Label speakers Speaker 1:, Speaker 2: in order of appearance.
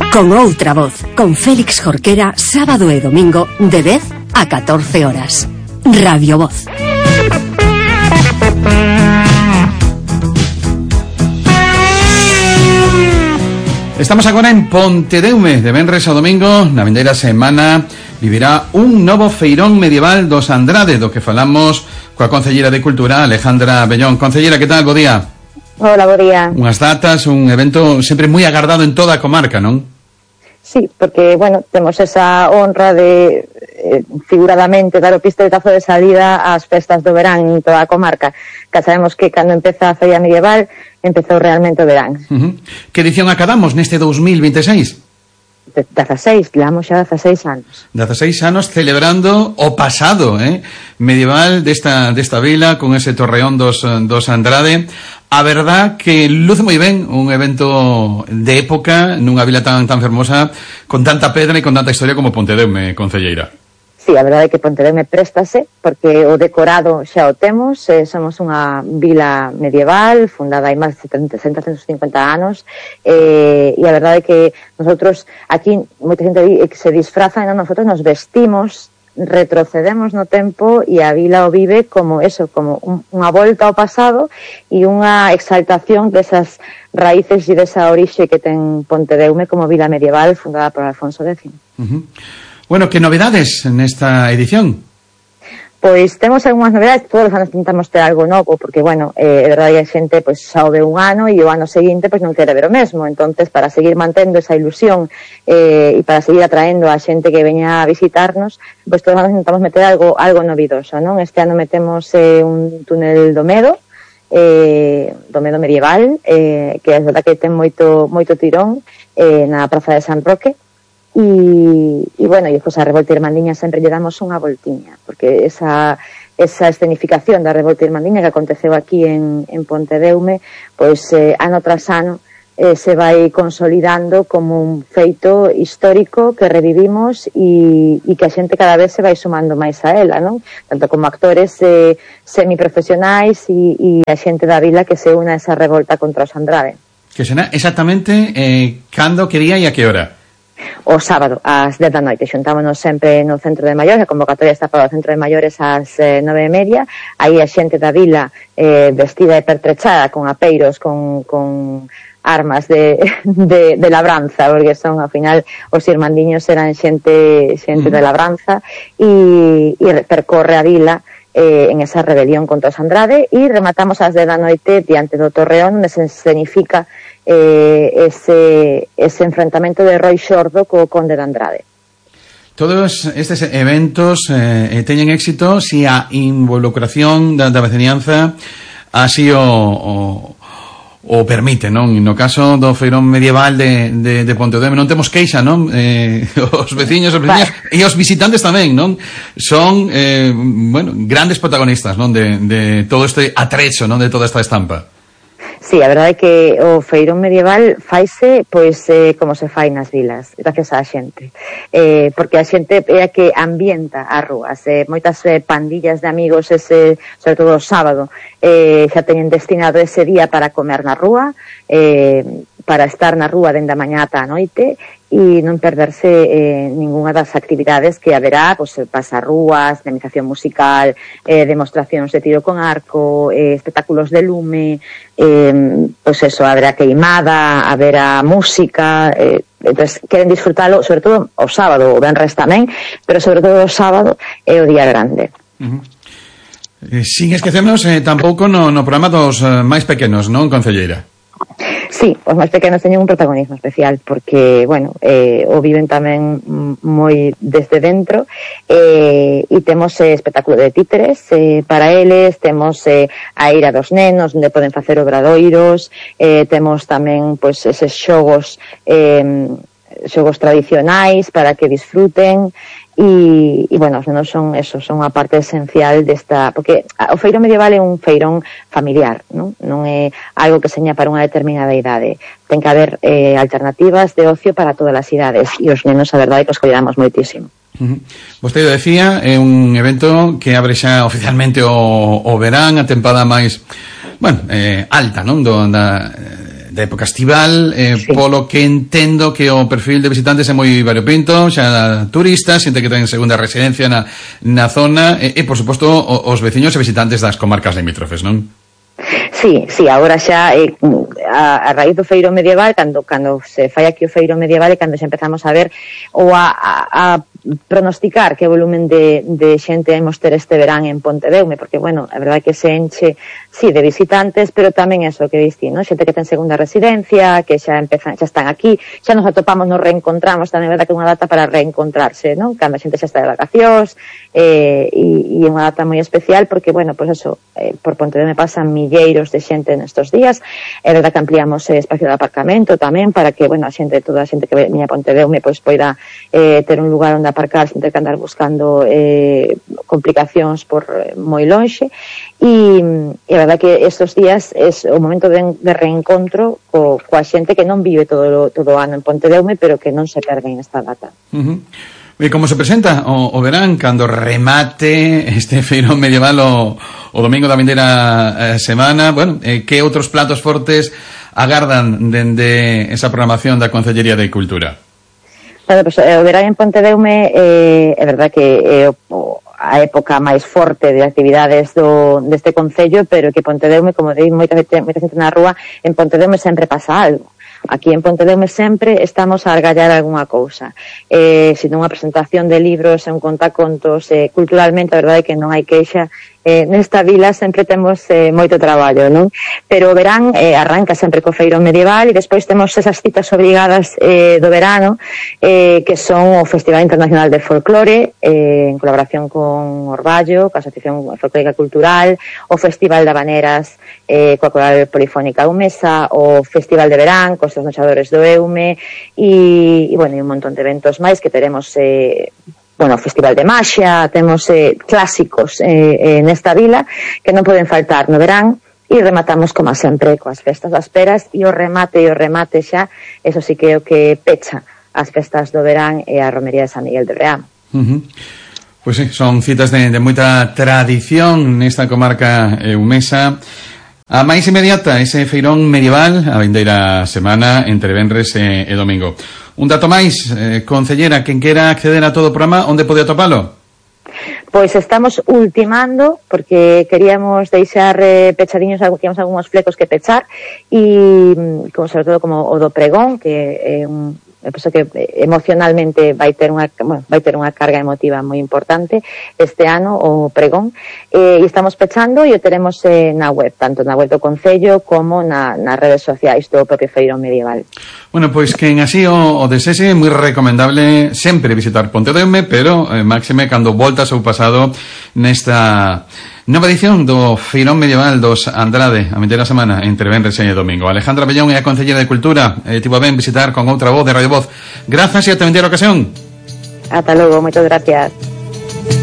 Speaker 1: Con outra voz, con Félix Jorquera, sábado e domingo de 10 a 14 horas. Radio Voz.
Speaker 2: Estamos agora en Pontedeume. De venres ao domingo, na vindeira semana, vivirá un novo feirón medieval dos Andrade, do que falamos coa Concelleira de Cultura, Alejandra Bellón. Concelleira, que tal? Bo día.
Speaker 3: Hola, bo día.
Speaker 2: Unhas datas, un evento sempre moi agardado en toda a comarca, non?
Speaker 3: Sí, porque, bueno, temos esa honra de, figuradamente, dar o pistoletazo de salida ás festas do verán en toda a comarca. Que sabemos que cando empeza a feira medieval, empezou realmente o verán.
Speaker 2: Que edición acadamos neste 2026?
Speaker 3: 16, levamos xa 16 anos.
Speaker 2: 16 anos celebrando o pasado, medieval desta vila, con ese torreón dos Andrade. A verdad que luce moi ben un evento de época nunha vila tan fermosa, con tanta pedra e con tanta historia como Pontedeume, Concelleira.
Speaker 3: Sí, a verdade é que Pontedeume préstase, porque o decorado xa o temos, somos unha vila medieval, fundada hai máis de 150 anos, e a verdade é que nosotros, aquí, moita xente se disfraza, e nosotros nos vestimos, retrocedemos no tempo e a vila o vive como eso, como unha volta ao pasado e unha exaltación desas raíces e desa orixe que ten Pontedeume como vila medieval fundada por Alfonso X.
Speaker 2: Bueno, que novedades nesta edición?
Speaker 3: Pois temos algunhas novedades, todos os anos tentamos ter algo novo, porque, bueno, é verdade que a xente pois, xa o ve un ano e o ano seguinte pois non quere ver o mesmo, entonces para seguir mantendo esa ilusión e para seguir atraendo a xente que veña a visitarnos, pois todos os anos tentamos meter algo novidoso, non? Este ano metemos un túnel do medo medieval, que é verdade que ten moito tirón na Praza de San Roque. E bueno, e despois a Revolta Irmandiña sempre lle damos unha voltiña, porque esa escenificación da Revolta Irmandiña que aconteceu aquí en Pontedeume, pois ano tras ano se vai consolidando como un feito histórico que revivimos e que a xente cada vez se vai sumando máis a ela, non? Tanto como actores semiprofesionais e a xente da vila que se une a esa revolta contra os Andrade.
Speaker 2: Que será exactamente cando, que día e a que hora?
Speaker 3: O sábado, ás 10 da noite. Xuntámonos sempre no Centro de Maiores, a convocatoria está para o Centro de Maiores ás 9:30. Aí a xente da vila vestida e pertrechada con apeiros, con armas de labranza, porque son, ao final, os irmandiños eran xente de labranza e percorre a vila en esa rebelión contra os Andrade e rematamos ás 10 da noite diante do Torreón, onde se escenifica ese enfrentamento de Roi Xordo co Conde de Andrade.
Speaker 2: Todos estes eventos teñen éxito si a involucración da veciñanza así o permite, non? No caso do feirón medieval de Pontedeume non temos queixa, non? Os veciños e os visitantes tamén, non? Son, grandes protagonistas, non? De todo este atrecho, non? De toda esta estampa.
Speaker 3: Sí, a verdade é que o feirón medieval faise, pois, como se fai nas vilas, gracias á xente. Porque a xente é a que ambienta as rúas. Moitas pandillas de amigos, sobre todo o sábado, xa teñen destinado ese día para comer na rúa, para estar na rúa dende a mañá ata a noite, e non perderse ningunha das actividades que haberá, pois, pasarrúas, dinamización musical, demostracións de tiro con arco, espectáculos de lume, pois eso, haberá queimada, haberá música, entonces queren disfrutalo, sobre todo o sábado, o venres tamén, pero sobre todo o sábado é o día grande.
Speaker 2: Sin esquecernos tampouco no programa dos máis pequenos, non, Concelleira?
Speaker 3: Sí, os máis pequenos teñen un protagonismo especial porque, bueno, o viven tamén moi desde dentro e temos espectáculo de títeres para eles, temos a ira dos nenos onde poden facer obradoiros, temos tamén pois eses xogos tradicionais para que disfruten e bueno, os nenos son a parte esencial desta, porque o feirón medieval é un feirón familiar, non é algo que seña para unha determinada idade, ten que haber alternativas de ocio para todas as idades e os nenos, a verdade, que os cuidamos moitísimo.
Speaker 2: Vostede decía, é un evento que abre xa oficialmente o verán, a tempada máis alta, non? da época estival,
Speaker 3: Sí.
Speaker 2: polo que entendo que o perfil de visitantes é moi variopinto, xa turistas, xente que ten segunda residencia na zona, e por suposto os veciños e visitantes das comarcas limítrofes, non?
Speaker 3: Sí, agora xa a raíz do feiro medieval, cando se fai aquí o feiro medieval e cando xa empezamos a ver ou a pronosticar que volumen de xente imos ter este verán en Pontedeume, porque, bueno, a verdade que se enche, sí, de visitantes, pero tamén eso que diste, ¿no? Xente que ten segunda residencia, que xa están aquí, xa nos atopamos, nos reencontramos, tamén é verdade que é unha data para reencontrarse, ¿no? Cando a xente xa está de vacacións, e é unha data moi especial, porque, bueno, pues eso, por Pontedeume pasan milleiros de xente nestos días, é verdade que ampliamos espacio de aparcamento tamén, para que, bueno, toda a xente que veña a Pontedeume, pois poida ter un lugar onde aparcar sin ter que andar buscando complicacións por moi lonxe, e a verdade que estes días é o momento de reencontro coa xente que non vive todo o ano en Pontedeume, pero que non se perden esta data.
Speaker 2: E como se presenta o verán cando remate este feiro medieval o domingo da vindeira semana? Bueno, que outros platos fortes agardan dende esa programación da Concellería de Cultura?
Speaker 3: Bueno, pues, o verán en Pontedeume é verdade que é a época máis forte de actividades deste concello, pero que Pontedeume, como dei moita xente na rúa, en Pontedeume sempre pasa algo. Aquí en Pontedeume sempre estamos a argallar algunha cousa. Se non unha presentación de libros, un contacontos, culturalmente a verdade é que non hai queixa. Nesta vila sempre temos moito traballo, non? Pero o verán arranca sempre co feiro medieval e despois temos esas citas obrigadas do verano, que son o Festival Internacional de Folclore, en colaboración con Orballo, coa Asociación Folclórica Cultural, o Festival de Habaneras coa Coral Polifónica Eumesa, o Festival de Verán, cos Noxadores do Eume, e bueno, un montón de eventos máis que teremos bueno, Festival de Maxia, temos clásicos nesta vila que non poden faltar no verán, e rematamos como sempre coas festas das peras, e o remate xa, eso sí que é o que pecha as festas do verán e a romería de San Miguel de Breamo.
Speaker 2: Pois sí, son citas de moita tradición nesta comarca eumesa. A máis inmediata, ese feirón medieval a vindeira semana entre venres e domingo. Un dato máis, concellera, quen quera acceder a todo o programa, onde pode atopalo?
Speaker 3: Pois estamos ultimando, porque queríamos deixar pechadiños, queríamos algúns flecos que pechar, e sobre todo como o do pregón, que é eu penso que emocionalmente vai ter unha carga emotiva moi importante este ano o pregón, e estamos pechando e o teremos na web, tanto na web do Concello como nas redes sociais do propio feiro medieval.
Speaker 2: Bueno, pois quen así o desese, moi recomendable sempre visitar Pontedeume, pero máxime cando voltas ao pasado nesta nova edición do feirón medieval dos Andrade, a vindeira semana entre venres e domingo. Alejandra Bellón é a Concellera de Cultura, tivo ben visitar con outra voz de Radio Voz. Grazas e ata vindeira ocasión.
Speaker 3: Ata logo, moitas gracias.